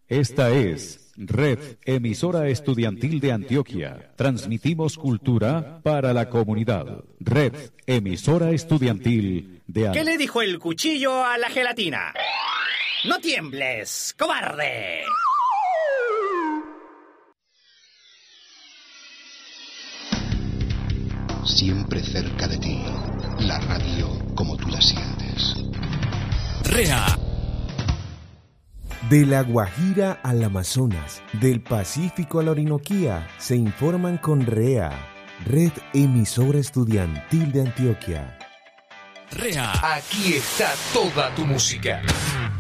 Esta es Red Emisora Estudiantil de Antioquia. Transmitimos cultura para la comunidad. Red Emisora Estudiantil de Antioquia. ¿Qué le dijo el cuchillo a la gelatina? ¡No tiembles, cobarde! Siempre cerca de ti, la radio como tú la sientes. REA. De La Guajira al Amazonas, del Pacífico a la Orinoquía, se informan con REA, Red Emisora Estudiantil de Antioquia. REA. Aquí está toda tu música.